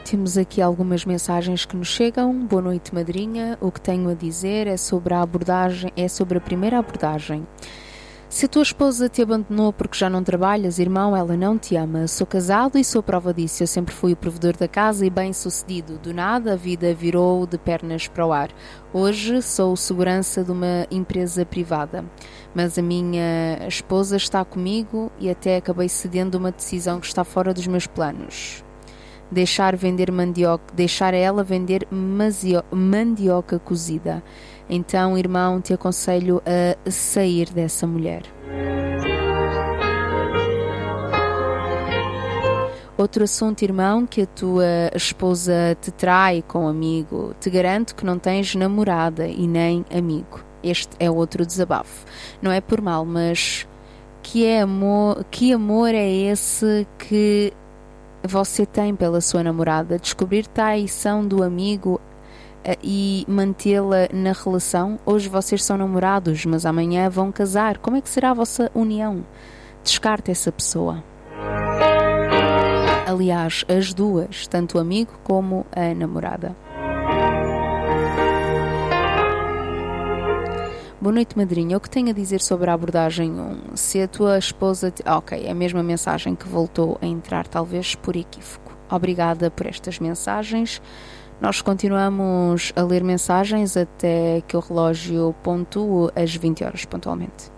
Temos aqui algumas mensagens que nos chegam. Boa noite, madrinha. O que tenho a dizer é sobre a primeira abordagem. Se a tua esposa te abandonou porque já não trabalhas, irmão, ela não te ama. Sou casado e sou prova disso. Eu sempre fui o provedor da casa e bem-sucedido. Do nada, a vida virou de pernas para o ar. Hoje sou o segurança de uma empresa privada. Mas a minha esposa está comigo e até acabei cedendo uma decisão que está fora dos meus planos. Deixar ela vender mandioca cozida. Então, irmão, te aconselho a sair dessa mulher. Outro assunto, irmão, que a tua esposa te trai com amigo. Te garanto que não tens namorada e nem amigo. Este é outro desabafo. Não é por mal, mas que amor é esse que você tem pela sua namorada? Descobrir traição do amigo e mantê-la na relação? Hoje vocês são namorados, mas amanhã vão casar. Como é que será a vossa união? Descarte essa pessoa. Aliás, as duas, tanto o amigo como a namorada. Boa noite, madrinha. O que tenho a dizer sobre a abordagem 1? Se a tua esposa... Ok, é a mesma mensagem que voltou a entrar, talvez por equívoco. Obrigada por estas mensagens. Nós continuamos a ler mensagens até que o relógio pontue às 20 horas pontualmente.